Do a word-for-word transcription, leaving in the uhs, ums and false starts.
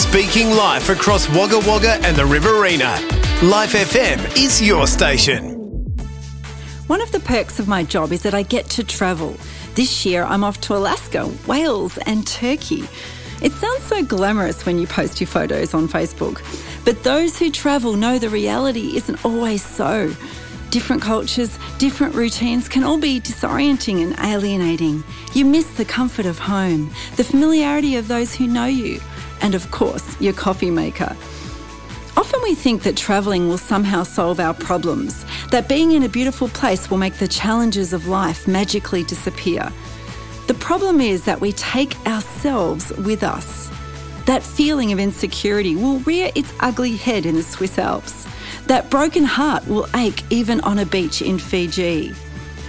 Speaking life across Wagga Wagga and the Riverina. Life F M is your station. One of the perks of my job is that I get to travel. This year I'm off to Alaska, Wales and Turkey. It sounds so glamorous when you post your photos on Facebook, but those who travel know the reality isn't always so. Different cultures, different routines can all be disorienting and alienating. You miss the comfort of home, the familiarity of those who know you, and of course, your coffee maker. Often we think that travelling will somehow solve our problems, that being in a beautiful place will make the challenges of life magically disappear. The problem is that we take ourselves with us. That feeling of insecurity will rear its ugly head in the Swiss Alps. That broken heart will ache even on a beach in Fiji.